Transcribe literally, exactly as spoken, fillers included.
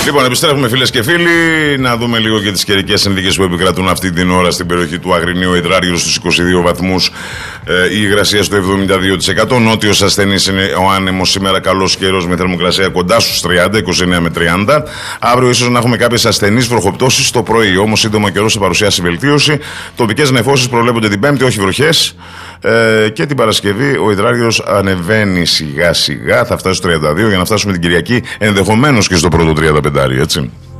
Λοιπόν, επιστρέφουμε φίλες και φίλοι, να δούμε λίγο και τις καιρικές συνθήκες που επικρατούν αυτή την ώρα στην περιοχή του Αγρινίου. Υδράργυρος στους είκοσι δύο βαθμούς, ε, η υγρασία στο εβδομήντα δύο τοις εκατό. Νότιος ασθενής είναι ο άνεμος, σήμερα καλός καιρός με θερμοκρασία κοντά στους τριάντα, είκοσι εννέα με τριάντα. Αύριο ίσως να έχουμε κάποιες ασθενείς βροχοπτώσεις το πρωί, όμως σύντομα καιρός θα παρουσιάσει βελτίωση. Τοπικές νεφώσεις προβλέπονται την Πέμπτη, όχι βροχές. Ε, και την Παρασκευή ο υδράργυρος ανεβαίνει σιγά σιγά, θα φτάσει στο τριάντα δύο για να φτάσουμε την Κυριακή ενδεχομένως και στο πρώτο τριάντα πέντε, έτσι.